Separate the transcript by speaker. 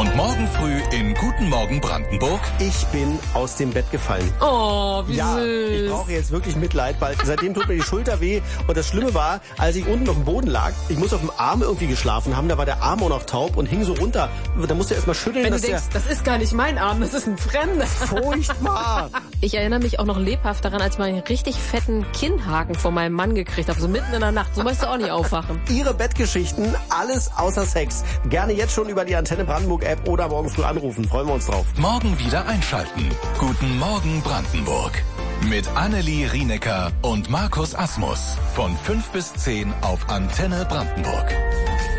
Speaker 1: Und morgen früh in Guten Morgen Brandenburg.
Speaker 2: Ich bin aus dem Bett gefallen.
Speaker 3: Oh, wie
Speaker 2: Ja,
Speaker 3: süß.
Speaker 2: ich brauche jetzt wirklich Mitleid, weil seitdem tut mir die Schulter weh. Und das Schlimme war, als ich unten auf dem Boden lag, ich muss auf dem Arm irgendwie geschlafen haben, da war der Arm auch noch taub und hing so runter. Da musste er erst mal schütteln.
Speaker 3: Wenn du denkst, das ist gar nicht mein Arm, das ist ein Fremder.
Speaker 2: Furchtbar.
Speaker 3: Ich erinnere mich auch noch lebhaft daran, als ich mal einen richtig fetten Kinnhaken von meinem Mann gekriegt habe, so mitten in der Nacht. So möchtest du auch nicht aufwachen.
Speaker 2: Ihre Bettgeschichten, alles außer Sex. Gerne jetzt schon über die Antenne Brandenburg App oder morgen früh anrufen. Freuen wir uns drauf.
Speaker 1: Morgen wieder einschalten. Guten Morgen Brandenburg. Mit Annelie Rienecker und Markus Asmus. Von 5 bis 10 auf Antenne Brandenburg.